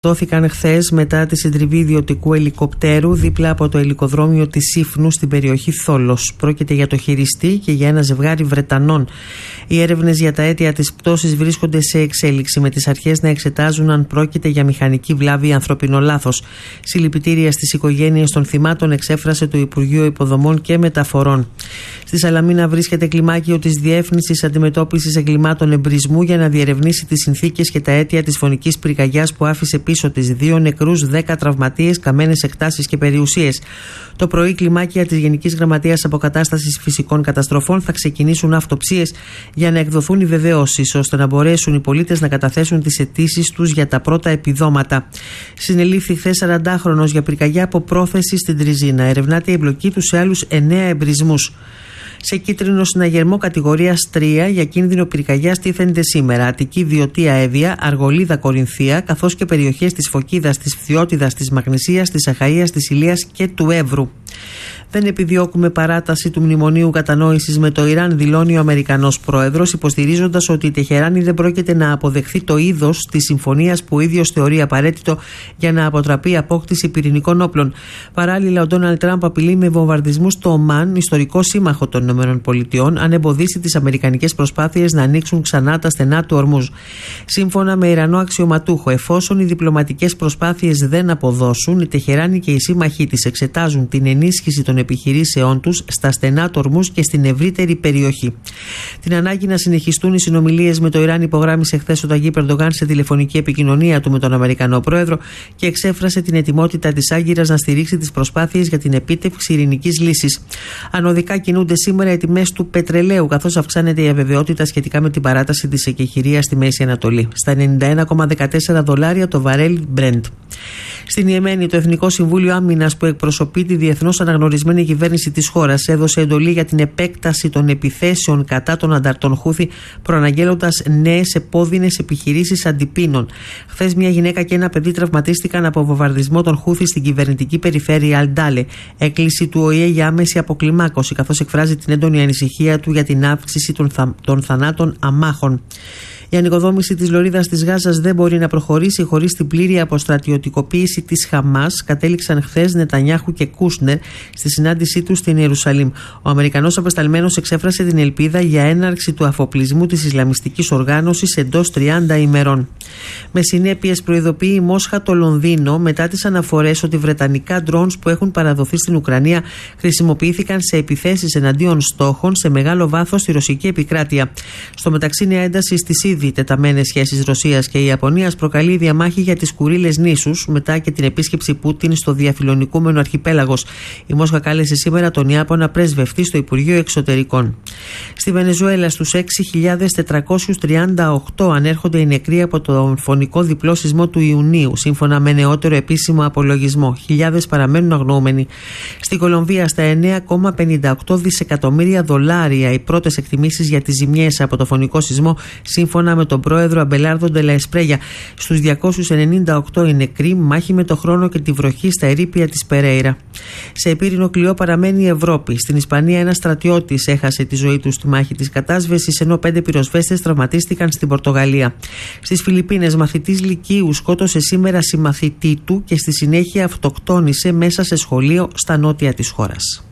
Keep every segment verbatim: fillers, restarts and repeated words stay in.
Δόθηκαν χθες μετά τη συντριβή ιδιωτικού ελικοπτέρου δίπλα από το ελικοδρόμιο της Σύφνου στην περιοχή Θόλος. Πρόκειται για το χειριστή και για ένα ζευγάρι Βρετανών. Οι έρευνες για τα αίτια της πτώσης βρίσκονται σε εξέλιξη, με τις αρχές να εξετάζουν αν πρόκειται για μηχανική βλάβη ή ανθρωπινό λάθος. Συλληπιτήρια στις οικογένειες των θυμάτων εξέφρασε το Υπουργείο Υποδομών και Μεταφορών. Στη Σαλαμίνα βρίσκεται κλιμάκιο της Διεύθυνσης Αντιμετώπισης Εγκλημάτων Εμπρισμού για να διερευνήσει τις συνθήκες και τα αίτια της φωνικής πυρκαγιάς που άφησε πίσω της δύο νεκρούς, δέκα τραυματίες, καμένες εκτάσεις και περιουσίες. Το πρωί, κλιμάκια της Γενικής Γραμματείας Αποκατάστασης Φυσικών Καταστροφών θα ξεκινήσουν αυτοψίες για να εκδοθούν οι βεβαιώσεις, ώστε να μπορέσουν οι πολίτες να καταθέσουν τις αιτήσεις τους για τα πρώτα επιδόματα. Συνελήφθη χθες σαραντάχρονος για πυρκαγιά από πρόθεση στην Τριζίνα. Ερευνάται η εμπλοκή του σε άλλους εννέα εμπρισμούς. Σε κίτρινο συναγερμό κατηγορίας τρία για κίνδυνο πυρκαγιάς τίθενται σήμερα Αττική, Βιωτία, Εύβοια, Αργολίδα, Κορινθία, καθώς και περιοχές της Φωκίδας, της Φθιώτιδας, της Μαγνησίας, της Αχαΐας, της Ηλίας και του Εύρου. Δεν επιδιώκουμε παράταση του μνημονίου κατανόησης με το Ιράν, δηλώνει ο Αμερικανός πρόεδρος, υποστηρίζοντας ότι η Τεχεράνη δεν πρόκειται να αποδεχθεί το είδος της συμφωνίας που ο ίδιος θεωρεί απαραίτητο για να αποτραπεί η απόκτηση πυρηνικών όπλων. Παράλληλα, ο Ντόναλντ Τραμπ απειλεί με βομβαρδισμούς στο Ομάν, ιστορικό σύμμαχο των ΗΠΑ, αν εμποδίσει τις αμερικανικές προσπάθειες να ανοίξουν ξανά τα στενά του Ορμούζ. Σύμφωνα με Ιρανό αξιωματούχο, εφόσον οι διπλωματικές προσπάθειες δεν αποδώσουν, η Τεχεράνη και οι σύμμαχοί της εξετάζουν την ενίσχυση των επιχειρήσεών τους στα στενά του Ορμούζ και στην ευρύτερη περιοχή. Την ανάγκη να συνεχιστούν οι συνομιλίες με το Ιράν υπογράμμισε χθες ο Ταγίπ Ερντογάν σε τηλεφωνική επικοινωνία του με τον Αμερικανό πρόεδρο και εξέφρασε την ετοιμότητα της Άγκυρας να στηρίξει τις προσπάθειες για την επίτευξη ειρηνικής λύσης. Ανωδικά κινούνται σήμερα οι τιμές του πετρελαίου, καθώς αυξάνεται η αβεβαιότητα σχετικά με την παράταση της εκεχηρίας στη Μέση Ανατολή, στα ενενήντα ένα κόμμα δεκατέσσερα δολάρια το βαρέλ Brent. Στην Ιεμένη, το Εθνικό Συμβούλιο Άμυνας, που εκπροσωπεί τη διεθνώς αναγνωρισμένη κυβέρνηση της χώρας, έδωσε εντολή για την επέκταση των επιθέσεων κατά των ανταρτών Χούθη, προαναγγέλλοντας νέες επώδυνες επιχειρήσεις αντιπίνων. Χθες, μια γυναίκα και ένα παιδί τραυματίστηκαν από βομβαρδισμό των Χούθη στην κυβερνητική περιφέρεια Αλντάλε. Έκκληση του Ο Η Ε για άμεση αποκλιμάκωση, καθώς εκφράζει την έντονη ανησυχία του για την αύξηση των, θα, των θανάτων αμάχων. Η ανοικοδόμηση της λωρίδας της Γάζας δεν μπορεί να προχωρήσει χωρίς την πλήρη αποστρατιωτικοποίηση της Χαμάς, κατέληξαν χθες Νετανιάχου και Κούσνερ στη συνάντησή τους στην Ιερουσαλήμ. Ο Αμερικανός απεσταλμένος εξέφρασε την ελπίδα για έναρξη του αφοπλισμού της Ισλαμιστικής οργάνωσης εντός τριάντα ημερών. Με συνέπειες, προειδοποιεί η Μόσχα το Λονδίνο μετά τις αναφορές ότι βρετανικά ντρόουνς που έχουν παραδοθεί στην Ουκρανία χρησιμοποιήθηκαν σε επιθέσεις εναντίον στόχων σε μεγάλο βάθος στη ρωσική επικράτεια. Στο μεταξύ, νέα ένταση στις ήδη τεταμένες σχέσεις Ρωσίας και Ιαπωνίας προκαλεί διαμάχη για τις Κουρίλες νήσους μετά και την επίσκεψη Πούτιν στο διαφιλονικούμενο αρχιπέλαγος. Η Μόσχα κάλεσε σήμερα τον Ιάπωνα πρεσβευτή στο Υπουργείο Εξωτερικών. Στη Βενεζουέλα, στους έξι χιλιάδες τετρακόσιους τριάντα οκτώ ανέρχονται οι νεκροί από τον φωνικό διπλό σεισμό του Ιουνίου, σύμφωνα με νεότερο επίσημο απολογισμό. Χιλιάδες παραμένουν αγνοούμενοι. Στην Κολομβία, στα εννέα κόμμα πενήντα οκτώ δισεκατομμύρια δολάρια οι πρώτες εκτιμήσεις για τις ζημιές από το φωνικό σεισμό, σύμφωνα με τον πρόεδρο Αμπελάρδο Ντελα Εσπρέγια. Στους διακόσιους ενενήντα οκτώ οι νεκροί, μάχη με το χρόνο και τη βροχή στα ερείπια της Περέιρα. Σε επίρρηνο κλειό παραμένει η Ευρώπη. Στην Ισπανία, ένας στρατιώτης έχασε τη ζωή του στη μάχη της κατάσβεσης, ενώ πέντε πυροσβέστες τραυματίστηκαν στην Πορτογαλία. Στις Φιλιππίνες, μαθητής λυκείου σκότωσε σήμερα συμμαθητή του και στη συνέχεια αυτοκτόνησε μέσα σε σχολείο στα νότια της χώρας.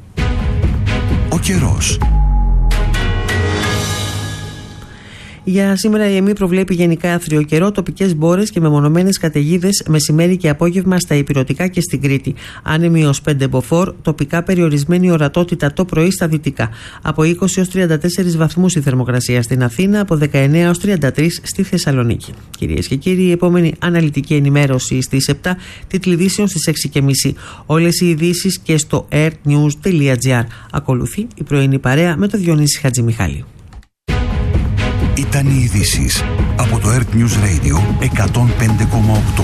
Ο καιρός. Για σήμερα η ΕΜΗ προβλέπει γενικά άθριο καιρό, τοπικές μπόρες και μεμονωμένες καταιγίδες μεσημέρι και απόγευμα στα ηπειρωτικά και στην Κρήτη. Άνεμη ως πέντε μποφόρ, τοπικά περιορισμένη ορατότητα το πρωί στα δυτικά. Από είκοσι έως τριάντα τέσσερις βαθμούς η θερμοκρασία στην Αθήνα, από δεκαεννέα έως τριάντα τρεις στη Θεσσαλονίκη. Κυρίες και κύριοι, η επόμενη αναλυτική ενημέρωση στις επτά, τίτλοι ειδήσεων στις έξι και μισή. Όλες οι ειδήσεις και στο airnews τελεία gr. Ακολουθεί η πρωινή παρέα με τον Διονύση Χατζημιχάλη. Ήταν οι ειδήσεις από το Earth News Radio εκατόν πέντε κόμμα οκτώ.